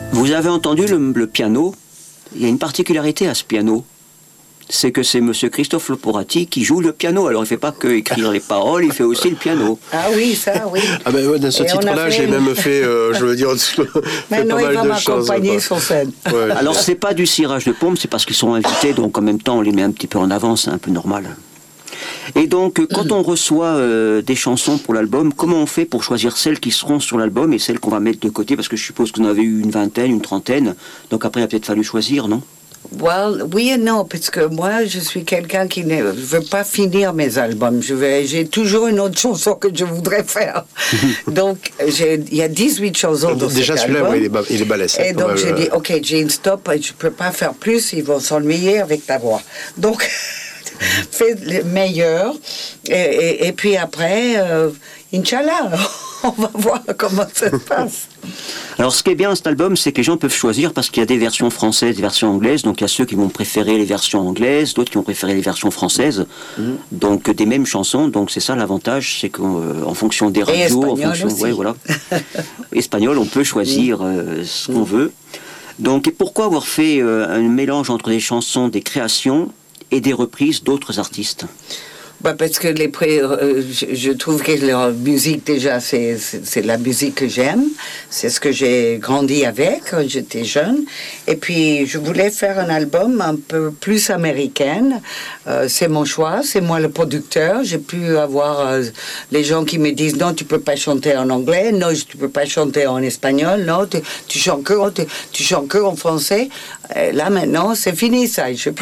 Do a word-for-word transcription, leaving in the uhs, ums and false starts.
Vous avez entendu le, le piano. Il y a une particularité à ce piano. C'est que c'est monsieur Christophe Loporati qui joue le piano. Alors il ne fait pas que écrire les paroles, il fait aussi le piano. Ah oui, ça, oui. Ah ben ouais, dans ce Et titre-là, fait... j'ai même fait, euh, je veux dire, fait Maintenant, pas mal il va de choses. m'accompagner sur scène. Ouais. Alors c'est pas du cirage de pompe, c'est parce qu'ils sont invités, donc en même temps on les met un petit peu en avant, c'est un peu normal. Et donc quand on reçoit euh, des chansons pour l'album, comment on fait pour choisir celles qui seront sur l'album et celles qu'on va mettre de côté? Parce que je suppose que vous en avez eu une vingtaine, une trentaine, donc après il a peut-être fallu choisir, non? Well, oui et non, parce que moi, je suis quelqu'un qui ne veut pas finir mes albums. Je vais, j'ai toujours une autre chanson que je voudrais faire. Donc, j'ai, il y a dix-huit chansons dans Déjà, cet celui-là, album. ouais, il est, ba- il est balèze. Et donc, j'ai dit, OK, Jane, stop, je ne peux pas faire plus, ils vont s'ennuyer avec ta voix. Donc, fais le meilleur. Et, et, et puis après, euh, Inch'Allah, on va voir comment ça se passe. Alors ce qui est bien dans cet album, c'est que les gens peuvent choisir parce qu'il y a des versions françaises, des versions anglaises, donc il y a ceux qui vont préférer les versions anglaises, d'autres qui vont préférer les versions françaises, mmh. donc des mêmes chansons, donc c'est ça l'avantage, c'est qu'en euh, fonction des radios, en fonction, aussi. ouais, voilà, espagnol, on peut choisir euh, ce mmh. qu'on veut. Donc et pourquoi avoir fait euh, un mélange entre des chansons, des créations et des reprises d'autres artistes? Bah parce que les pré, euh, je, je trouve que leur musique déjà c'est, c'est, c'est la musique que j'aime, c'est ce que j'ai grandi avec quand j'étais jeune, et puis je voulais faire un album un peu plus américain. Euh, c'est mon choix, c'est moi le producteur. J'ai pu avoir euh, les gens qui me disent non tu peux pas chanter en anglais, non tu peux pas chanter en espagnol, non tu, tu chantes que tu, tu chantes que en français. Et là maintenant c'est fini ça. Je